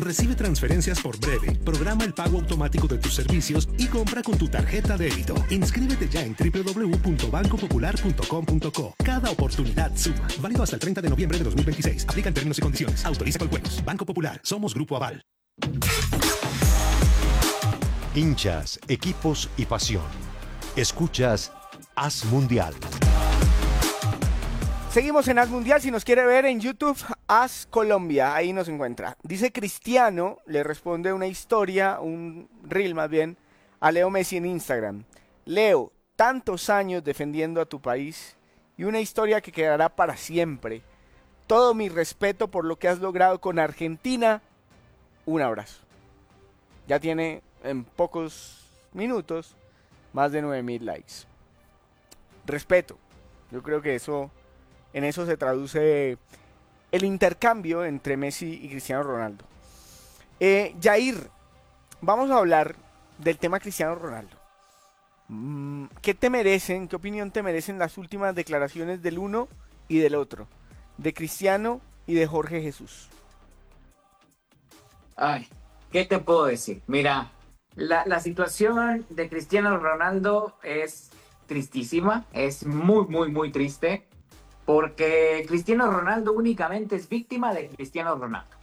Recibe transferencias por Breve, programa el pago automático de tus servicios y compra con tu tarjeta de débito. Inscríbete ya en www.bancopopular.com.co. Cada oportunidad suma. Válido hasta el 30 de noviembre de 2026. Aplican términos y condiciones. Autoriza con juegos. Banco Popular. Somos Grupo Aval. Hinchas, equipos y pasión. Escuchas Haz Mundial. Seguimos en Haz Mundial. Si nos quiere ver en YouTube, Haz Colombia, ahí nos encuentra. Dice Cristiano, le responde una historia, un reel más bien, a Leo Messi en Instagram. Leo, tantos años defendiendo a tu país y una historia que quedará para siempre. Todo mi respeto por lo que has logrado con Argentina. Un abrazo. Ya tiene en pocos minutos más de 9.000 likes. Respeto. Yo creo que en eso se traduce el intercambio entre Messi y Cristiano Ronaldo. Jair, vamos a hablar del tema Cristiano Ronaldo. ¿Qué opinión te merecen las últimas declaraciones del uno y del otro? De Cristiano y de Jorge Jesús. Ay, ¿qué te puedo decir? Mira, la situación de Cristiano Ronaldo es tristísima, es muy, muy, muy triste. Porque Cristiano Ronaldo únicamente es víctima de Cristiano Ronaldo.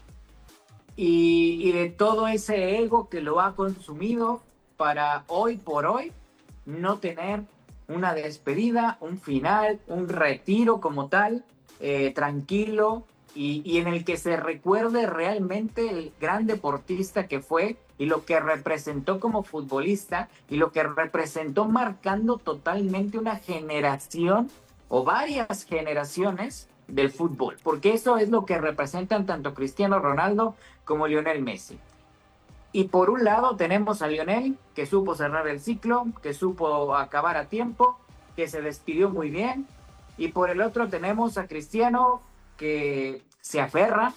Y de todo ese ego que lo ha consumido para hoy por hoy no tener una despedida, un final, un retiro como tal, tranquilo y en el que se recuerde realmente el gran deportista que fue y lo que representó como futbolista y lo que representó marcando totalmente una generación o varias generaciones del fútbol, porque eso es lo que representan tanto Cristiano Ronaldo como Lionel Messi. Y por un lado tenemos a Lionel, que supo cerrar el ciclo, que supo acabar a tiempo, que se despidió muy bien, y por el otro tenemos a Cristiano, que se aferra,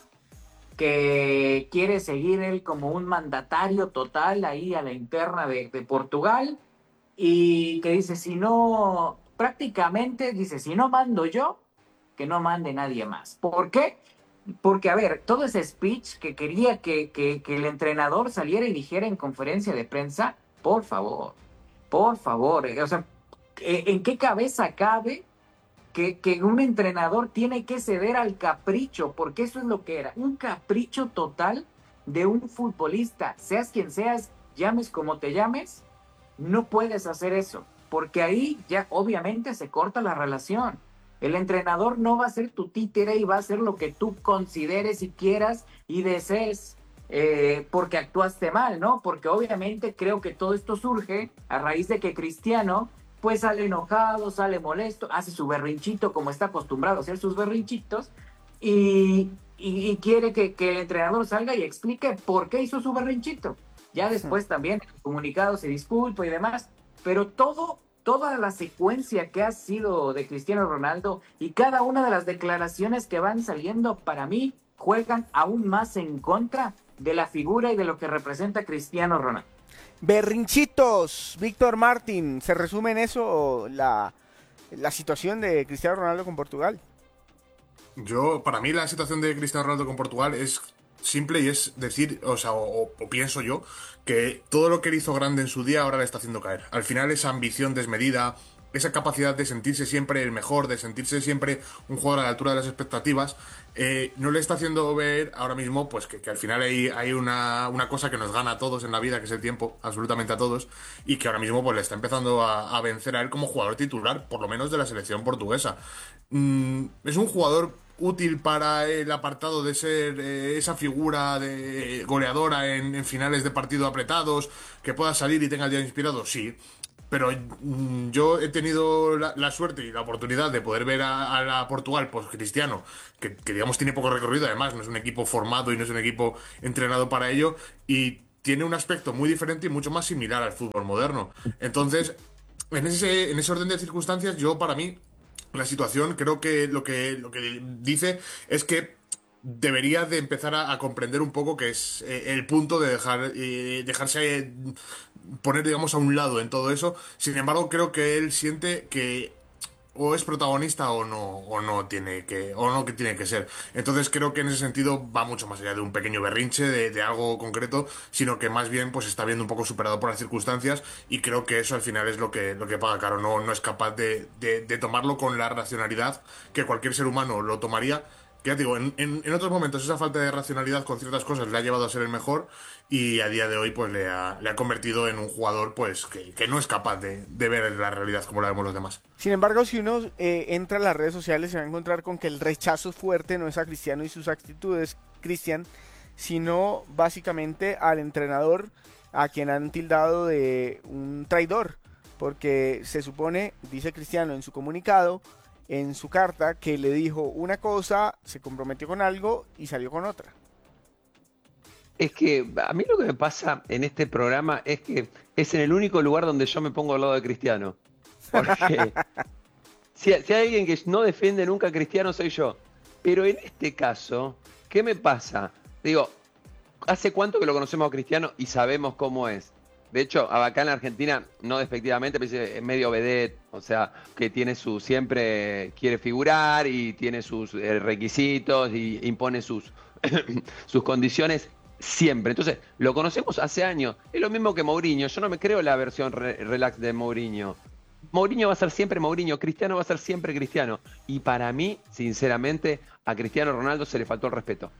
que quiere seguir él como un mandatario total ahí a la interna de Portugal, y que dice, prácticamente dice, si no mando yo, que no mande nadie más. ¿Por qué? Porque, a ver, todo ese speech que quería que el entrenador saliera y dijera en conferencia de prensa, por favor, o sea, ¿en qué cabeza cabe que un entrenador tiene que ceder al capricho? Porque eso es lo que era, un capricho total de un futbolista, seas quien seas, llames como te llames, no puedes hacer eso. Porque ahí ya obviamente se corta la relación. El entrenador no va a ser tu títere y va a hacer lo que tú consideres y quieras y desees porque actuaste mal, ¿no? Porque obviamente creo que todo esto surge a raíz de que Cristiano pues sale enojado, sale molesto, hace su berrinchito como está acostumbrado a hacer sus berrinchitos y quiere que el entrenador salga y explique por qué hizo su berrinchito. Ya después también el comunicado se disculpa y demás. Pero toda la secuencia que ha sido de Cristiano Ronaldo y cada una de las declaraciones que van saliendo, para mí, juegan aún más en contra de la figura y de lo que representa Cristiano Ronaldo. Berrinchitos, Víctor Martín, ¿se resume en eso la situación de Cristiano Ronaldo con Portugal? Para mí la situación de Cristiano Ronaldo con Portugal es simple y es decir, o pienso yo, que todo lo que él hizo grande en su día ahora le está haciendo caer. Al final esa ambición desmedida, esa capacidad de sentirse siempre el mejor, de sentirse siempre un jugador a la altura de las expectativas, no le está haciendo ver ahora mismo pues que al final hay una cosa que nos gana a todos en la vida, que es el tiempo, absolutamente a todos, y que ahora mismo pues le está empezando a vencer a él como jugador titular, por lo menos de la selección portuguesa. Es un jugador útil para el apartado de ser esa figura de goleadora en finales de partido apretados, que pueda salir y tenga el día inspirado, sí. Pero yo he tenido la suerte y la oportunidad de poder ver a Portugal, pues Cristiano, que digamos tiene poco recorrido, además no es un equipo formado y no es un equipo entrenado para ello, y tiene un aspecto muy diferente y mucho más similar al fútbol moderno. Entonces, en ese orden de circunstancias, para mí, la situación, creo que lo que dice es que debería de empezar a comprender un poco que es el punto de dejarse poner, digamos, a un lado en todo eso. Sin embargo, creo que él siente que o es protagonista o no que tiene que ser. Entonces creo que en ese sentido va mucho más allá de un pequeño berrinche, de algo concreto, sino que más bien pues está viendo un poco superado por las circunstancias y creo que eso al final es lo que paga caro. No es capaz de tomarlo con la racionalidad que cualquier ser humano lo tomaría. Que ya te digo, en otros momentos esa falta de racionalidad con ciertas cosas le ha llevado a ser el mejor y a día de hoy pues le ha convertido en un jugador pues que no es capaz de ver la realidad como la vemos los demás. Sin embargo, si uno entra a las redes sociales se va a encontrar con que el rechazo fuerte no es a Cristiano y sus actitudes, Cristian, sino básicamente al entrenador a quien han tildado de un traidor, porque se supone, dice Cristiano en su comunicado, en su carta, que le dijo una cosa, se comprometió con algo y salió con otra. Es que a mí lo que me pasa en este programa es que es en el único lugar donde yo me pongo al lado de Cristiano. Porque si hay alguien que no defiende nunca a Cristiano soy yo. Pero en este caso, ¿qué me pasa? Digo, ¿hace cuánto que lo conocemos a Cristiano y sabemos cómo es? De hecho, acá en la Argentina, no despectivamente, pero es medio vedette, o sea, que tiene siempre quiere figurar y tiene sus requisitos y impone sus, sus condiciones siempre. Entonces, lo conocemos hace años. Es lo mismo que Mourinho. Yo no me creo la versión relax de Mourinho. Mourinho va a ser siempre Mourinho, Cristiano va a ser siempre Cristiano. Y para mí, sinceramente, a Cristiano Ronaldo se le faltó el respeto.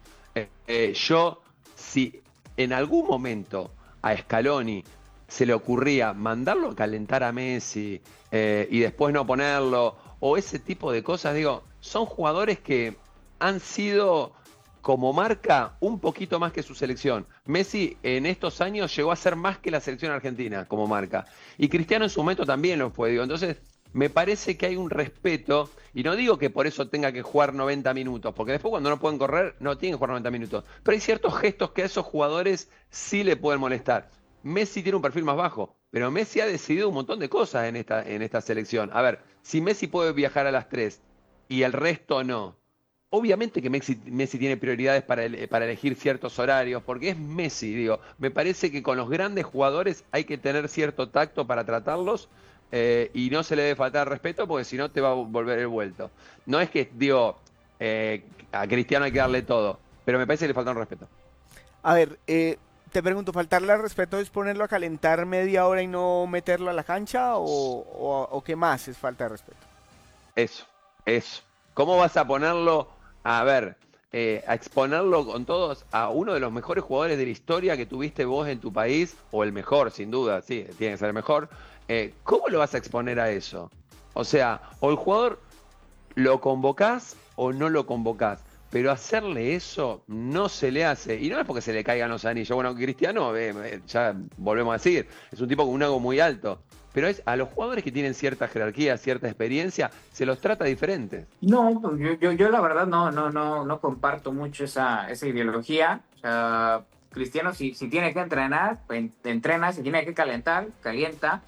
Si en algún momento a Scaloni se le ocurría mandarlo a calentar a Messi y después no ponerlo, o ese tipo de cosas, digo, son jugadores que han sido como marca un poquito más que su selección. Messi en estos años llegó a ser más que la selección argentina como marca. Y Cristiano en su momento también lo fue, digo. Entonces, me parece que hay un respeto, y no digo que por eso tenga que jugar 90 minutos, porque después cuando no pueden correr, no tienen que jugar 90 minutos. Pero hay ciertos gestos que a esos jugadores sí le pueden molestar. Messi tiene un perfil más bajo, pero Messi ha decidido un montón de cosas en esta selección. A ver, si Messi puede viajar a las 3 y el resto no, obviamente que Messi tiene prioridades para elegir ciertos horarios, porque es Messi, digo. Me parece que con los grandes jugadores hay que tener cierto tacto para tratarlos y no se le debe faltar respeto, porque si no te va a volver el vuelto. No es que, digo, a Cristiano hay que darle todo, pero me parece que le falta un respeto. A ver, te pregunto, ¿faltarle al respeto es ponerlo a calentar media hora y no meterlo a la cancha o qué más es falta de respeto? Eso. ¿Cómo vas a ponerlo, a ver, a exponerlo con todos a uno de los mejores jugadores de la historia que tuviste vos en tu país, o el mejor, sin duda, sí, tiene que ser el mejor? ¿Cómo lo vas a exponer a eso? O sea, o el jugador lo convocás o no lo convocás. Pero hacerle eso no se le hace. Y no es porque se le caigan los anillos. Bueno, Cristiano, ya volvemos a decir, es un tipo con un ego muy alto. Pero es a los jugadores que tienen cierta jerarquía, cierta experiencia, se los trata diferentes. No, yo la verdad no comparto mucho esa ideología. O sea, Cristiano, si tiene que entrenar, entrena, si tiene que calentar, calienta.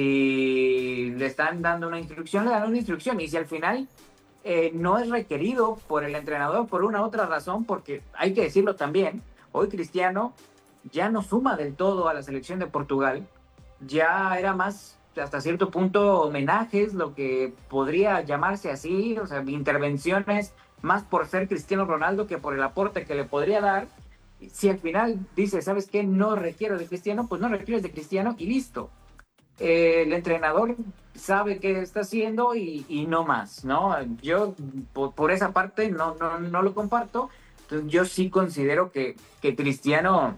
Si le están dando una instrucción, le dan una instrucción. Y si al final no es requerido por el entrenador por una otra razón, porque hay que decirlo también, hoy Cristiano ya no suma del todo a la selección de Portugal, ya era más hasta cierto punto homenajes, lo que podría llamarse así, o sea, intervenciones más por ser Cristiano Ronaldo que por el aporte que le podría dar. Si al final dice, ¿sabes qué? No requiero de Cristiano, pues no requieres de Cristiano y listo. El entrenador sabe qué está haciendo y no más, ¿no? Yo por esa parte no lo comparto. Entonces, yo sí considero que Cristiano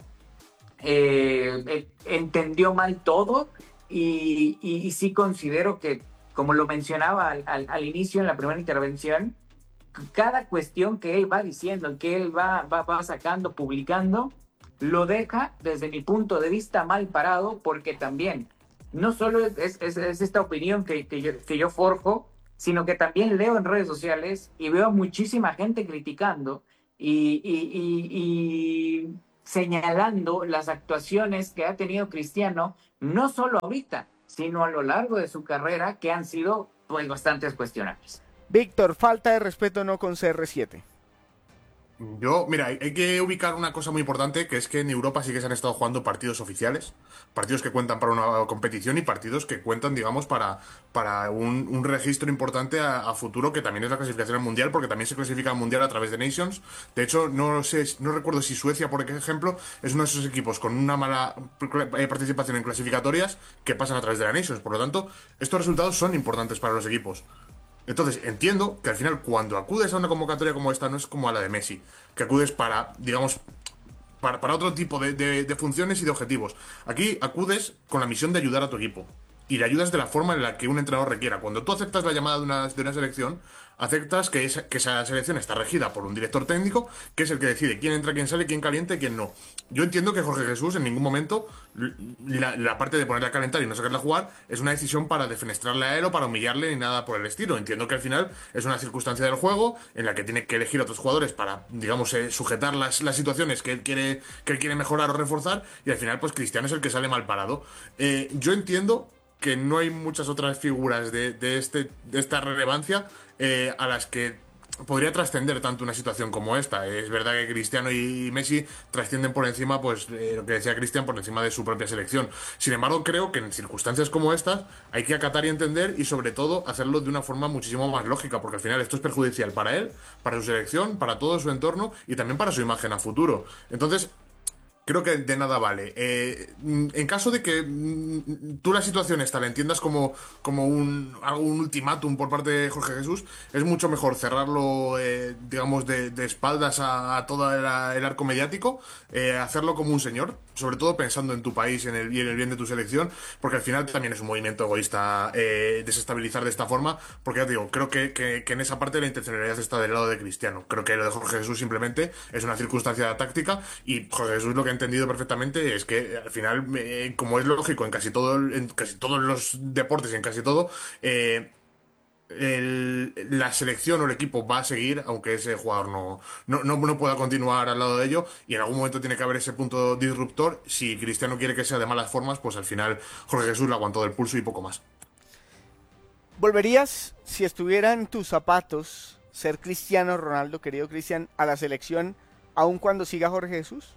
entendió mal todo y sí considero que, como lo mencionaba al inicio en la primera intervención, cada cuestión que él va diciendo, que él va sacando, publicando, lo deja desde mi punto de vista mal parado, porque también no solo es esta opinión que yo forjo, sino que también leo en redes sociales y veo a muchísima gente criticando y señalando las actuaciones que ha tenido Cristiano, no solo ahorita, sino a lo largo de su carrera, que han sido pues bastantes cuestionables. Víctor, falta de respeto no con CR7. Mira, hay que ubicar una cosa muy importante, que es que en Europa sí que se han estado jugando partidos oficiales, partidos que cuentan para una competición y partidos que cuentan, digamos, para un registro importante a futuro, que también es la clasificación al Mundial, porque también se clasifica al Mundial a través de Nations. De hecho, no sé, no recuerdo si Suecia, por ejemplo, es uno de esos equipos con una mala participación en clasificatorias que pasan a través de la Nations. Por lo tanto, estos resultados son importantes para los equipos. Entonces, entiendo que al final cuando acudes a una convocatoria como esta no es como a la de Messi, que acudes para, digamos, para otro tipo de funciones y de objetivos. Aquí acudes con la misión de ayudar a tu equipo. Y le ayudas de la forma en la que un entrenador requiera. Cuando tú aceptas la llamada de una selección, aceptas que esa selección está regida por un director técnico, que es el que decide quién entra, quién sale, quién calienta y quién no. Yo entiendo que Jorge Jesús en ningún momento, la parte de ponerle a calentar y no sacarle a jugar, es una decisión para defenestrarle a él o para humillarle ni nada por el estilo. Entiendo que al final es una circunstancia del juego en la que tiene que elegir a otros jugadores para, digamos, sujetar las situaciones que él quiere mejorar o reforzar, y al final pues Cristiano es el que sale mal parado. Yo entiendo que no hay muchas otras figuras de esta relevancia a las que podría trascender tanto una situación como esta. Es verdad que Cristiano y Messi trascienden por encima, pues lo que decía Cristian, por encima de su propia selección. Sin embargo, creo que en circunstancias como estas hay que acatar y entender, y sobre todo hacerlo de una forma muchísimo más lógica, porque al final esto es perjudicial para él, para su selección, para todo su entorno y también para su imagen a futuro. Entonces, creo que de nada vale. En caso de que tú la situación esta la entiendas como algún ultimátum por parte de Jorge Jesús, es mucho mejor cerrarlo, digamos, de espaldas a todo el arco mediático, hacerlo como un señor, sobre todo pensando en tu país y en el bien de tu selección, porque al final también es un movimiento egoísta desestabilizar de esta forma, porque ya te digo, creo que en esa parte la intencionalidad está del lado de Cristiano. Creo que lo de Jorge Jesús simplemente es una circunstancia táctica, y Jorge Jesús lo que ha entendido perfectamente es que al final, como es lógico en casi todos los deportes y en casi todo, la selección o el equipo va a seguir aunque ese jugador no pueda continuar al lado de ello, y en algún momento tiene que haber ese punto disruptor. Si Cristiano quiere que sea de malas formas, pues al final Jorge Jesús le aguantó del pulso y poco más. ¿Volverías, si estuviera en tus zapatos, ser Cristiano Ronaldo, querido Cristian, a la selección aun cuando siga Jorge Jesús?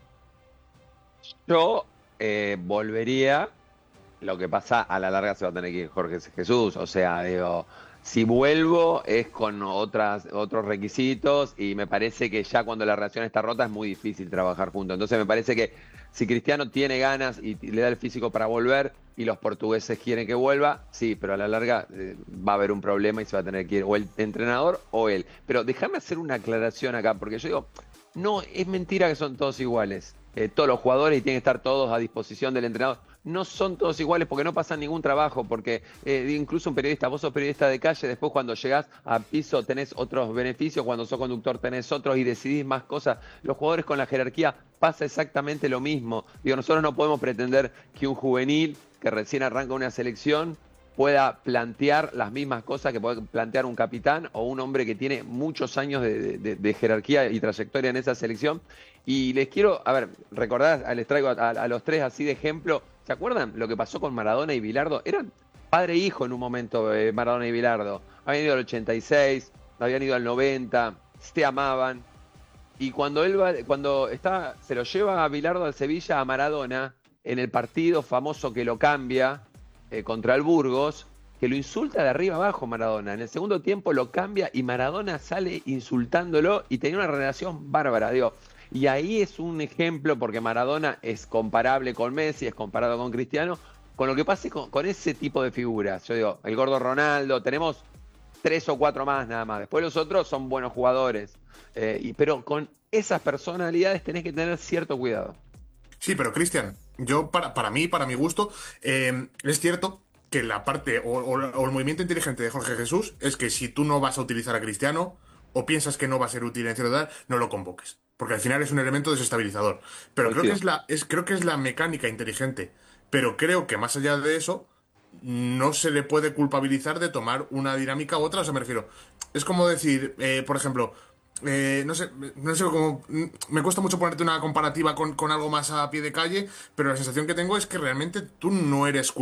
Yo volvería. Lo que pasa, a la larga se va a tener que ir Jorge Jesús. O sea, digo, si vuelvo es con otros requisitos, y me parece que ya cuando la relación está rota es muy difícil trabajar juntos. Entonces me parece que si Cristiano tiene ganas y le da el físico para volver y los portugueses quieren que vuelva, sí, pero a la larga va a haber un problema y se va a tener que ir o el entrenador o él. Pero déjame hacer una aclaración acá, porque yo digo, no, es mentira que son todos iguales. Todos los jugadores, y tienen que estar todos a disposición del entrenador. No son todos iguales porque no pasan ningún trabajo, porque incluso un periodista, vos sos periodista de calle, después cuando llegás a piso tenés otros beneficios, cuando sos conductor tenés otros y decidís más cosas. Los jugadores con la jerarquía pasa exactamente lo mismo. Digo, nosotros no podemos pretender que un juvenil que recién arranca una selección pueda plantear las mismas cosas que puede plantear un capitán o un hombre que tiene muchos años de jerarquía y trayectoria en esa selección. Y les quiero, a ver, recordar, les traigo a los tres así de ejemplo. ¿Se acuerdan lo que pasó con Maradona y Bilardo? Eran padre e hijo en un momento, Maradona y Bilardo. Habían ido al 86, habían ido al 90, se amaban. Y cuando se lo lleva a Bilardo al Sevilla, a Maradona, en el partido famoso que lo cambia contra el Burgos, que lo insulta de arriba abajo Maradona. En el segundo tiempo lo cambia y Maradona sale insultándolo, y tenía una relación bárbara, digo. Y ahí es un ejemplo, porque Maradona es comparable con Messi, es comparado con Cristiano, con lo que pase con ese tipo de figuras. Yo digo, el gordo Ronaldo, tenemos 3 o 4 más nada más. Después los otros son buenos jugadores. Pero con esas personalidades tenés que tener cierto cuidado. Sí, pero Cristian, yo para mí, para mi gusto, es cierto que la parte o el movimiento inteligente de Jorge Jesús es que si tú no vas a utilizar a Cristiano o piensas que no va a ser útil en cierta edad, no lo convoques. Porque al final es un elemento desestabilizador. Pero creo que es la mecánica inteligente. Pero creo que más allá de eso, no se le puede culpabilizar de tomar una dinámica u otra. O sea, me refiero, es como decir, por ejemplo, no sé cómo. Me cuesta mucho ponerte una comparativa con algo más a pie de calle, pero la sensación que tengo es que realmente tú no eres